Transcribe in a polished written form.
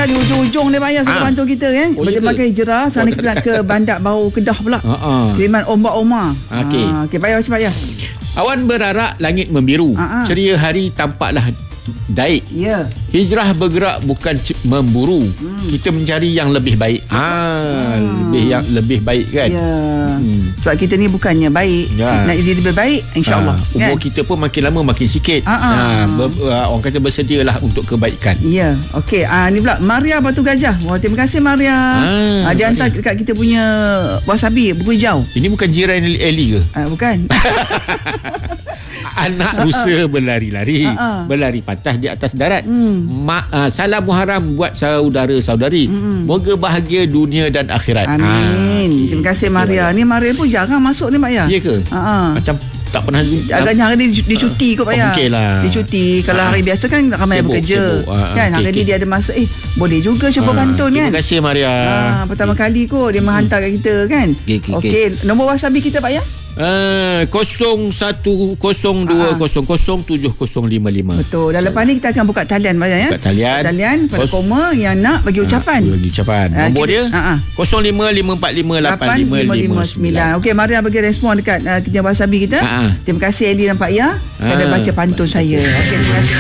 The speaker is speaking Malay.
dah di ujung-ujung dia Pak Ya, suka bantu kita kan. Bagi pakai hijrah, sana kita nak ke Bandar Bau Kedah pula. Kiriman Ombak Omar. Okey, Pak Ya, Pak Ya. Awan berarak, langit membiru. Ceria hari tampaklah daik. Ya. Hijrah bergerak bukan memburu. Kita mencari yang lebih baik. Lebih baik kan. Ya. Sebab kita ni bukannya baik, nak jadi lebih baik, insya-Allah. Umur kita pun makin lama makin sikit. Orang kata bersedialah untuk kebaikan. Ya. Okey, ni pula Maria Batu Gajah. Wah, terima kasih Maria. Dia hantar dekat kita punya wasabi buku hijau. Ini bukan jiran Eli ke? Bukan. Anak rusa berlari-lari, berlari patah di atas darat. Salam Muharram buat saudara-saudari. Moga bahagia dunia dan akhirat. Amin. Terima kasih Maria. Ni Maria pun jarang masuk ni Pak Ya. Ya ke? Macam tak pernah. Agaknya hari ni dia cuti kot Pak Ya. Okeylah. Dia cuti. Kalau hari biasa kan ramai bekerja. Kan hari ni dia ada masa. Boleh juga cuba pantun kan. Terima kasih Maria. Pertama kali kot dia menghantar kat kita kan. Okey. Nombor wasabi kita Pak Ya. 0102007055. Betul. Dan lepas ni kita akan buka talian Pak Ya. Buka talian pada koma yang nak bagi ucapan. Nombor dia 0555855559. Okey, Maria bagi respon dekat kerja wasabi kita. Terima kasih Eli dan Pak Ya kerana baca pantun saya. Okey, terima kasih.